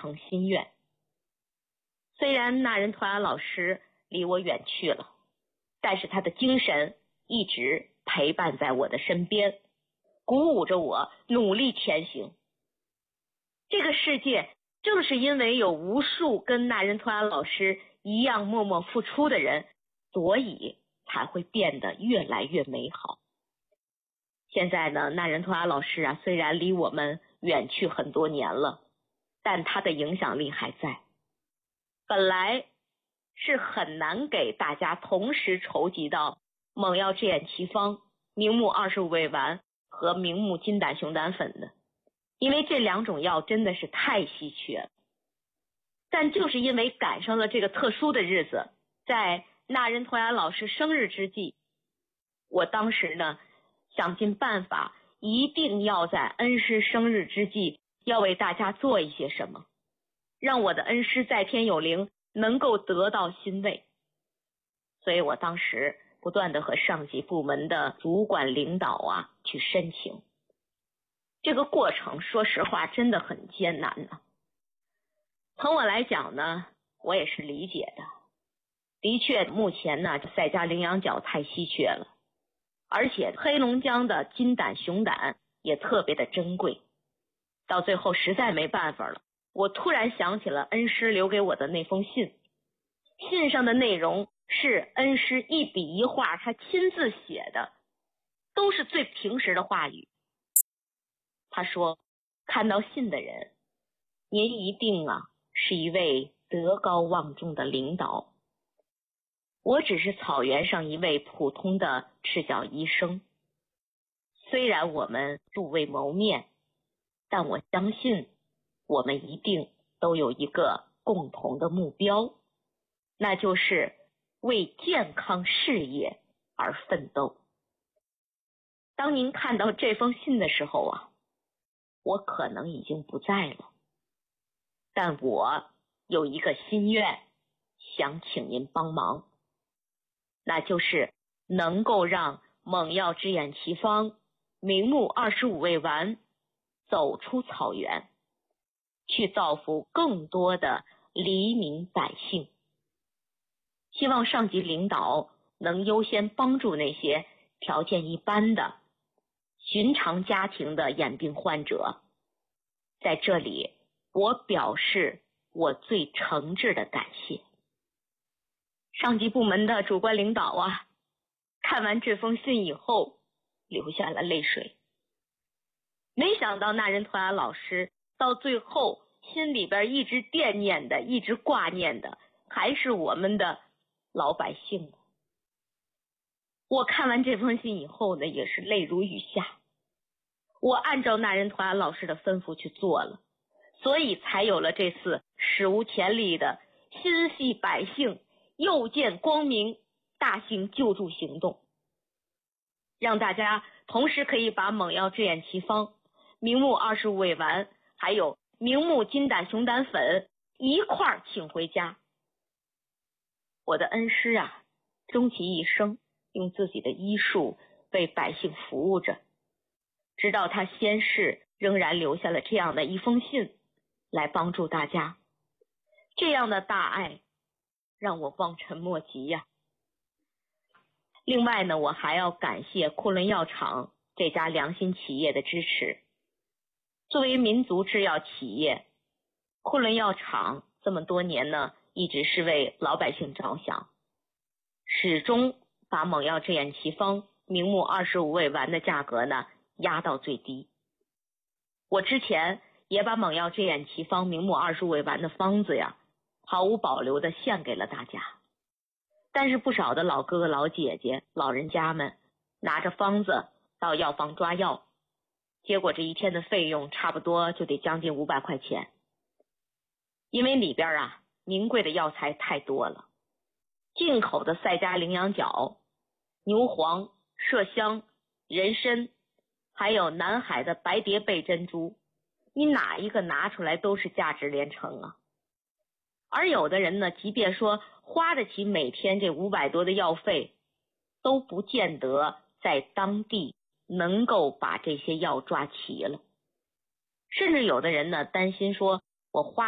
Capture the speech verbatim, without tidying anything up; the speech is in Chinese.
成心愿。虽然那仁图尔老师离我远去了，但是他的精神一直陪伴在我的身边，鼓舞着我努力前行。这个世界正是因为有无数跟那仁图尔老师一样默默付出的人，所以才会变得越来越美好。现在呢，那仁图尔老师啊，虽然离我们远去很多年了，但他的影响力还在。本来是很难给大家同时筹集到猛药制眼奇方、明目二十五味丸和明目金胆熊胆粉的，因为这两种药真的是太稀缺了。但就是因为赶上了这个特殊的日子，在那仁图尔老师生日之际，我当时呢想尽办法，一定要在恩师生日之际要为大家做一些什么，让我的恩师在天有灵能够得到欣慰。所以我当时不断的和上级部门的主管领导啊去申请。这个过程说实话真的很艰难呢。从我来讲呢，我也是理解的。的确目前呢赛迦羚羊角太稀缺了，而且黑龙江的金胆熊胆也特别的珍贵。到最后实在没办法了，我突然想起了恩师留给我的那封信，信上的内容是恩师一笔一画他亲自写的，都是最平实的话语。他说，看到信的人，您一定啊是一位德高望重的领导，我只是草原上一位普通的赤脚医生。虽然我们素未谋面，但我相信我们一定都有一个共同的目标，那就是为健康事业而奋斗。当您看到这封信的时候啊，我可能已经不在了，但我有一个心愿想请您帮忙，那就是能够让猛药制眼奇方、明目二十五味丸走出草原，去造福更多的黎民百姓。希望上级领导能优先帮助那些条件一般的寻常家庭的眼病患者。在这里，我表示我最诚挚的感谢。上级部门的主管领导啊，看完这封信以后流下了泪水。没想到那仁图尔老师到最后心里边一直惦念的，一直挂念的还是我们的老百姓。我看完这封信以后呢，也是泪如雨下。我按照那仁图尔老师的吩咐去做了，所以才有了这次史无前例的心系百姓又见光明大型救助行动，让大家同时可以把猛药制眼奇方、明目二十五味丸还有明目金胆熊胆粉一块儿请回家。我的恩师啊，终其一生用自己的医术为百姓服务着，直到他仙逝仍然留下了这样的一封信来帮助大家。这样的大爱让我望尘莫及呀。另外呢，我还要感谢库伦药厂这家良心企业的支持。作为民族制药企业，库伦药厂这么多年呢，一直是为老百姓着想，始终把猛药制眼奇方、明目二十五味丸的价格呢压到最低。我之前也把猛药制眼奇方、明目二十五味丸的方子呀，毫无保留的献给了大家。但是不少的老哥哥老姐姐老人家们拿着方子到药房抓药，结果这一天的费用差不多就得将近五百块钱。因为里边啊名贵的药材太多了，进口的赛迦羚羊角、牛黄、麝香、人参，还有南海的白蝶贝珍珠，你哪一个拿出来都是价值连城啊。而有的人呢，即便说花得起每天这五百多的药费，都不见得在当地能够把这些药抓齐了。甚至有的人呢担心说，我花